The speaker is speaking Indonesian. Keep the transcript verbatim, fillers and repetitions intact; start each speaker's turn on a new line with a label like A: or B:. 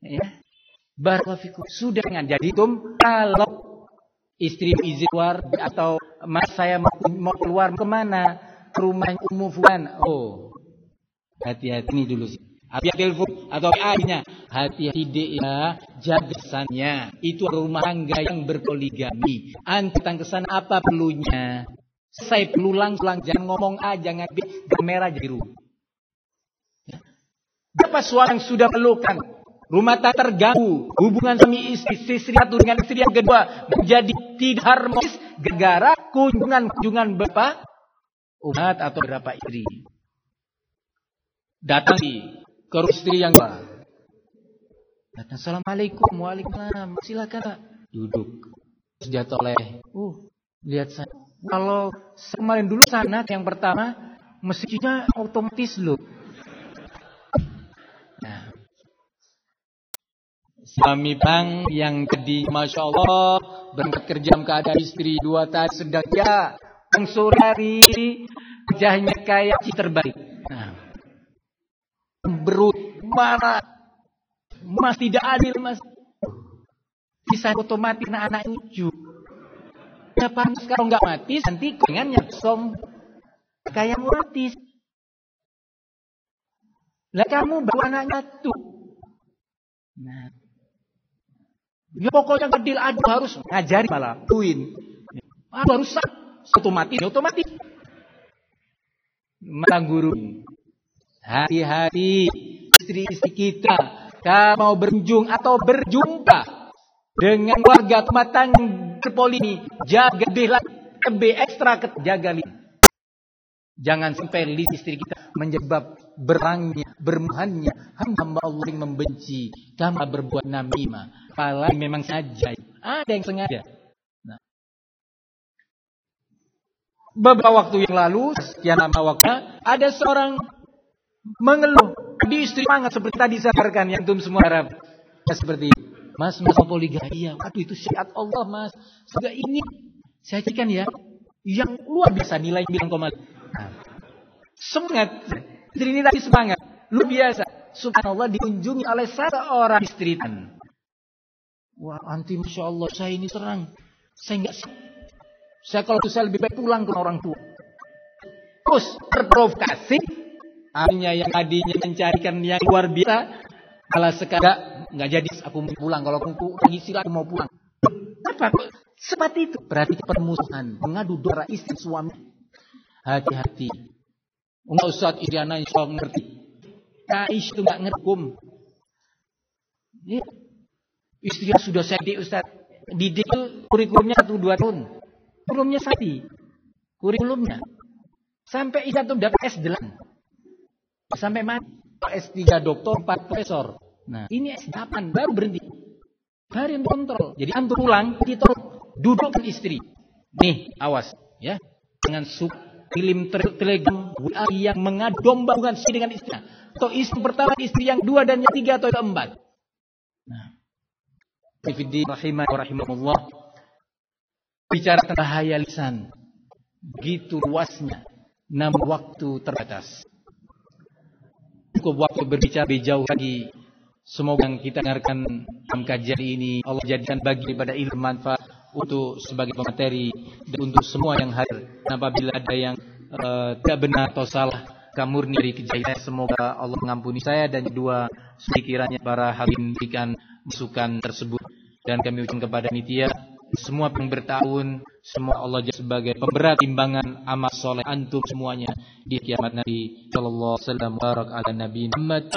A: Ya. Barakallahu fikum. Sudah kan jadi tum kalau istri izin keluar atau mas saya mau, mau keluar kemana? Ke rumah Ummu Fulan. Oh. Hati-hati nih dulu sih. Via telepon atau V A-nya. Hati-hati dek ya, jaga kesannya. Itu rumah tangga yang berpoligami. Anda datang ke sana apa perlunya? Saya perlu langsung, jangan ngomong aja, jangan merah biru. Ya. Berapa suami yang sudah melukan? Rumah tak terganggu. Hubungan suami istri, istri satu dengan istri yang kedua menjadi tidak harmonis gara-gara kunjungan-kunjungan bapak, umat atau berapa istri. Datang ke istri yang kedua. Datang, assalamualaikum, waalaikumsalam, silakan Pak. Duduk. Terus dia toleh. Uh, lihat saya. Kalau kemarin dulu sana yang pertama, mesinnya otomatis loh. Nah. Suami bang yang jadi Masya Allah berangkat kerja keadaan istri dua tadi sedang ya. Yang sore hari wajahnya kayak si terbaik. Nah. Berut, marah. Mas tidak adil mas. Bisa otomatis anak-anak lucu. Ya panas kalau nggak mati nanti kengannya som kayak mati. Lah kamu bawa anaknya tuh. Nah, ya pokoknya kedil aduh harus ngajari malah tuin. Ah, harus otomatis, otomatis. Mata guru. Hati-hati istri-istri kita. Kalau mau berkunjung atau berjumpa dengan warga rumah tangga berpoligami, jaga lebih ekstra jaga li. Jangan sampai li istri kita menyebab berangnya, bermuhannya hamba Allah yang membenci, karena berbuat namimah. Kalau memang saja ada yang sengaja. Nah. Beberapa waktu yang lalu, sekian lama waktu, ada seorang mengeluh di istri sangat seperti tadi saya katakan yang tum semua harap seperti itu. Mas, mas poligami, iya. Waduh itu syariat Allah mas. Sudah ini saya cakap ya, yang luar biasa nilai bilang koma. Nah. Semangat, istri ini tadi semangat, luar biasa. Subhanallah dikunjungi oleh seorang istri. Wah anti Masya Allah saya ini terang, saya nggak. Saya kalau saya lebih baik pulang ke orang tua. Terus terprovokasi. Artinya yang tadinya mencarikan yang luar biasa, malah sekarang nggak jadi aku mau pulang. Kalau aku lagi silat mau pulang. Apa? Seperti itu. Berarti permusuhan, mengadu domba istri suami. Hati-hati. Enggak usah istri anak yang ngerti. Kais itu nggak ngerti. Ya. Istri yang sudah saya didik Ustaz. Didik itu kurikulumnya satu dua tahun. Kurikulumnya sadi. Kurikulumnya sampai istri itu dapat S delapan. Sampai mati S tiga doktor, empat profesor. Nah, ini S delapan baru berhenti. Baru yang kontrol. Jadi antum pulang, kita dudukkan istri. Nih, awas ya. Dengan sub film telegram W A yang mengadu domba bukan si dengan istri. Atau istri pertama, istri yang dua dan yang tiga atau yang keempat. Nah, Tifiddi rahimah rahimahullah. Bicara tentang bahaya lisan. Begitu luasnya. Namun waktu terbatas. Cukup waktu berbicara lebih jauh lagi. Semoga yang kita dengarkan dalam kajian ini Allah jadikan bagi daripada ilmu manfaat untuk sebagai pemateri dan untuk semua yang hadir. Apabila ada yang uh, tidak benar atau salah, kamurni dari kejahilan, semoga Allah mengampuni saya dan dua sekiranya para hadirin berikan masukan tersebut. Dan kami ucapkan kepada panitia semua yang bertahun, semua Allah jadi sebagai pemberat timbangan amal soleh antum semuanya di kiamat Nabi sallallahu alaihi wasallam. Barak ala Nabi Muhammad.